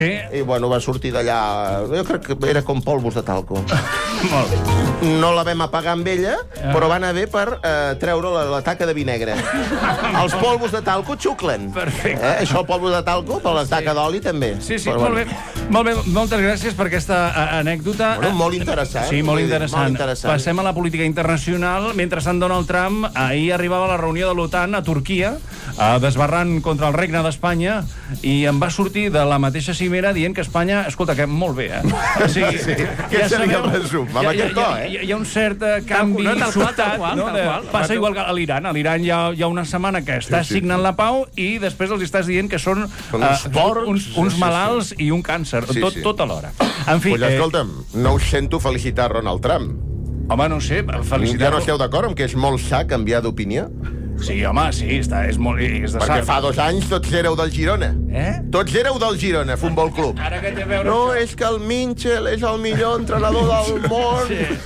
I, bueno, va sortir d'allà... Jo crec que era com polvos de talco. No la vam apagar amb ella, però va anar bé per treure la taca de vi negre. Els polvos de talco xuclen. Perfecte. Això, el polvos de talco, per la taca d'oli, també. Sí, molt bé. Molt bé, moltes gràcies per aquesta anècdota. Bueno, molt interessant. Sí, molt interessant. Passem a la política internacional. Mentrestant, Donald Trump ahir arribava a la reunió de l'OTAN a Turquia, desbarrant contra el regne d'Espanya, i en va sortir de la mateixa cimera dient que Espanya, escolta, que molt bé, O sigui, Què seria el resum? Amb aquest to, Hi ha un cert canvi sobtat. Passa igual que a l'Iran. A l'Iran hi ha una setmana que està signant la pau i després els estàs dient que són uns malalts i un càncer. Tot alhora. En fi... Pues escolta'm, no us sento felicitar Donald Trump. Home, no sé, felicitar-lo... Ja no esteu d'acord amb que és molt sa canviar d'opinió? Sí, home, sí, és de Perquè fa 2 anys tots éreu del Girona. Tots éreu del Girona, Futbol Club. Ara que té a veure... No, és que el Minchel és el millor entrenador del món.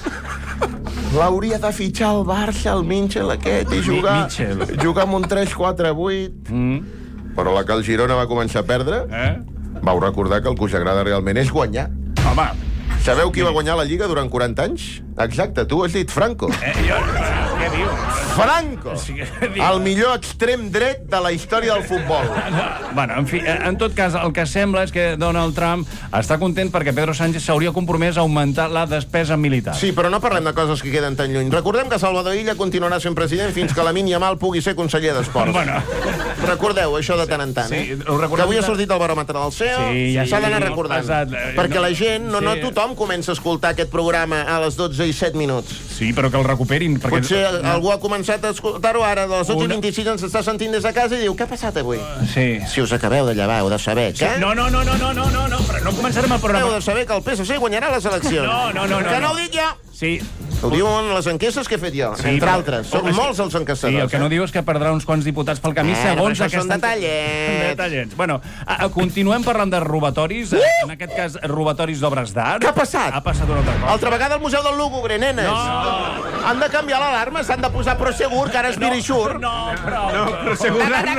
L'hauria de fitxar al Barça, el Minchel aquest, i jugar amb un 3-4-8. Però la que el Girona va començar a perdre, vau recordar que el que us agrada realment és guanyar. Home... Sabeu qui va guanyar la Lliga durant 40 anys? Exacte, tu has dit Franco. Què dius? Franco! El millor extrem dret de la història del futbol. Bueno, en fi, en tot cas, el que sembla és que Donald Trump està content perquè Pedro Sánchez s'hauria compromès a augmentar la despesa militar. Sí, però no parlem de coses que queden tan lluny. Recordem que Salvador Illa continuarà sent president fins que Lamine Yamal pugui ser conseller d'Esports. Bueno. Recordeu això de tant en tant, Sí, que avui ha sortit el baròmetre del CEO, s'ha d'anar recordant. Perquè la gent, no tothom comença a escoltar aquest programa a les 12 i 7 minuts. Sí, però que el recuperin. Potser algú ha començat a escoltar-ho ara, de les 12:26 ens està sentint des de casa i diu, què ha passat avui? Sí. Si us acabeu de llevar, heu de saber que... No, però no començarem el programa. Heu de saber que el PSC guanyarà les eleccions. No. Que no ho dic jo. Sí. Ho diuen les enquestes que he fet jo, entre altres. Són molts els enquestadors. Sí, el que no diu és que perdrà uns quants diputats pel camí segons aquesta... Són detallets. Bueno, continuem parlant de robatoris, en aquest cas robatoris d'obres d'art. Què ha passat? Ha passat una altra cosa. Altra vegada al Museu del Lúgubre, nenes. No. Han de canviar l'alarma, s'han de posar Prosegur, que ara és Virixur. No, Prosegur.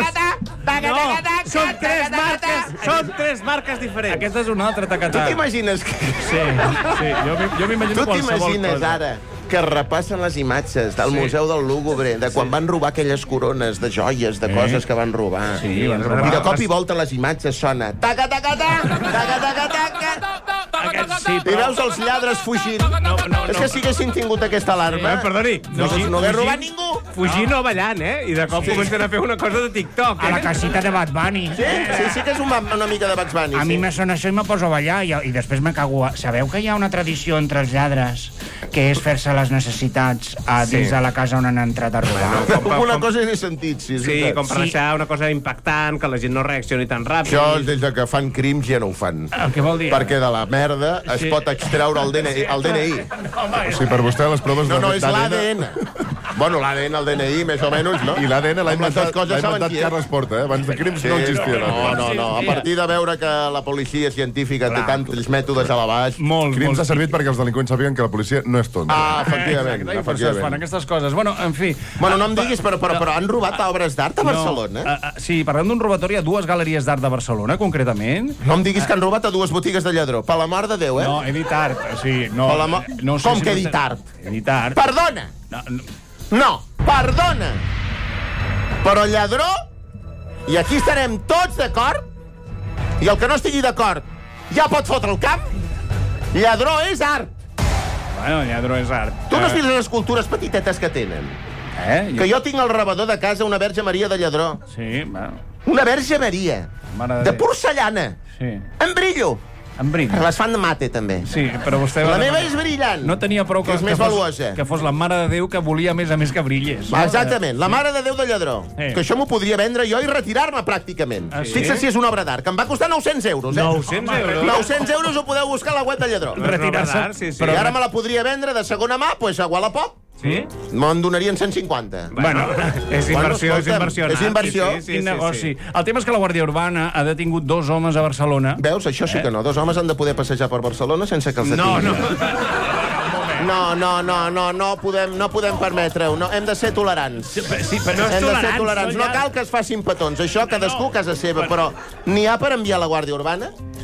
Són tres marques diferents. Aquesta és una altra tacatà. Tu t'imagines que... Sí, jo m'imagino tu t'imagines ara que repassen les imatges del Museu del Lúgubre, de quan van robar aquelles corones de joies, de coses que van robar. Sí, van robar. I de cop i volta les imatges sona taca, taca, taca, taca, taca, taca. I veus els lladres fugint. És que si haguessin tingut aquesta alarma... Perdoni. No hagués robat ningú. Fugint o ballant, I de cop comencen a fer una cosa de TikTok. A la casita de Bad Bunny. Sí que és una mica de Bugs Bunny. A mi me sona això i me poso a ballar i després me cago. Sabeu que hi ha una tradició entre els lladres que és fer-se les necessitats dins de la casa on han entrat a robar? Una cosa he sentit, sí. Sí, com per deixar una cosa impactant, que la gent no reaccioni tan ràpid. Això, des que fan crims, ja no ho fan. Què vol dir? Perquè de la merda es pot extreure el DNI. Sí, per vostè les proves No, és l'ADN. Bueno, l'ADN, el DNI, més o menys, no? I l'ADN l'ha inventat saben qui és. Carles Porta, Abans de crims no existia. No. A partir de veure que la policia científica té tants mètodes a l'abast... Crims ha servit perquè els delinqüents sàpiguen que la policia no és tonta. Efectivament. I per això es fan aquestes coses. Bueno, en fi... Bueno, no em diguis, però han robat obres d'art a Barcelona? Sí, parlem d'un robatori a 2 galeries d'art de Barcelona, concretament. No em diguis que han robat a 2 botigues de lladró. Per la mort de Déu, No, he dit art. Sí, no. Com que he dit art? He dit art. Perdona! No, perdona! Però lladró, i aquí estarem tots d'acord, i el que no estigui d'acord ja pot fotre el camp, lladró és art. Bueno, lladró és art. Tu no has vist les escultures petitetes que tenen? Que jo tinc al rebedor de casa una Verge Maria de lladró. Sí, bueno. Una Verge Maria. De porcellana. Sí. En brillo. En brillo. Les fan de mate, també. Sí, però vostè... La meva és brillant. No tenia prou que és més valuosa. Que fos la Mare de Déu que volia a més que brillés. Exactament, la Mare de Déu de lladró. Que això m'ho podria vendre jo i retirar-me, pràcticament. Fixa't si és una obra d'art, que em va costar 900 euros. 900 euros? 900 euros ho podeu buscar a la web de lladró. Retirar-se. I ara me la podria vendre de segona mà, doncs a Wallapop. Sí? Me'n donarien 150. Bueno, és inversió, és inversió. És inversió. Quin negoci. El tema és que la Guàrdia Urbana ha detingut 2 homes a Barcelona. Veus? Això sí que no. 2 homes han de poder passejar per Barcelona sense que els detinguin. No podem permetre-ho. Hem de ser tolerants. Sí, però hem de ser tolerants. No cal que es facin petons. Això cadascú a casa seva, però n'hi ha per enviar a la Guàrdia Urbana?